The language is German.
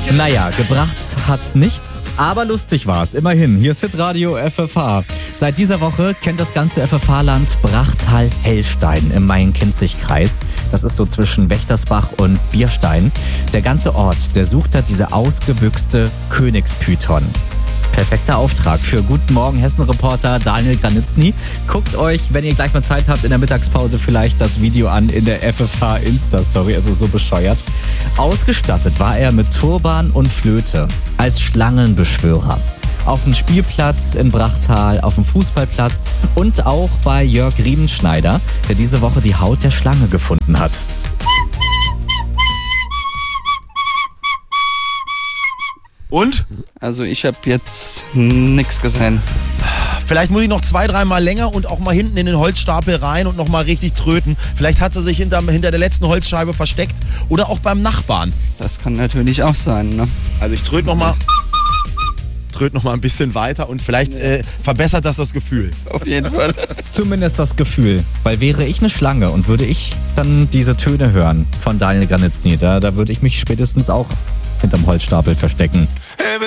Naja, gebracht hat's nichts, aber lustig war's. Immerhin, hier ist Hitradio FFH. Seit dieser Woche kennt das ganze FFH-Land Brachtal-Hellstein im Main-Kinzig-Kreis. Das ist so zwischen Wächtersbach und Bierstein. Der ganze Ort, der sucht da diese ausgebüxte Königspython. Perfekter Auftrag für Guten Morgen Hessen-Reporter Daniel Granitzny. Guckt euch, wenn ihr gleich mal Zeit habt, in der Mittagspause vielleicht das Video an in der FFH Insta-Story. Es ist so bescheuert. Ausgestattet war er mit Turban und Flöte als Schlangenbeschwörer. Auf dem Spielplatz in Brachtal, auf dem Fußballplatz und auch bei Jörg Riemenschneider, der diese Woche die Haut der Schlange gefunden hat. Und? Also ich habe jetzt nichts gesehen. Vielleicht muss ich noch 2-3 Mal länger und auch mal hinten in den Holzstapel rein und noch mal richtig tröten. Vielleicht hat sie sich hinter der letzten Holzscheibe versteckt oder auch beim Nachbarn. Das kann natürlich auch sein, ne? Also ich tröte noch mal ein bisschen weiter und vielleicht verbessert das Gefühl. Auf jeden Fall. Zumindest das Gefühl. Weil wäre ich eine Schlange und würde ich dann diese Töne hören von Daniel Granitzny, da würde ich mich spätestens auch hinterm Holzstapel verstecken.